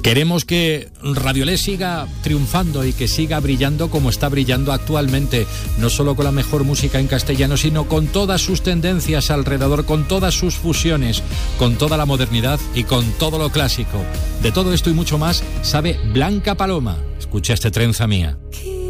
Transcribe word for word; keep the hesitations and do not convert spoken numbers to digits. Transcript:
Queremos que Radio L siga triunfando y que siga brillando como está brillando actualmente, no solo con la mejor música en castellano, sino con todas sus tendencias alrededor, con todas sus fusiones, con toda la modernidad y con todo lo clásico. De todo esto y mucho más sabe Blanca Paloma. Escucha este Trenza Mía.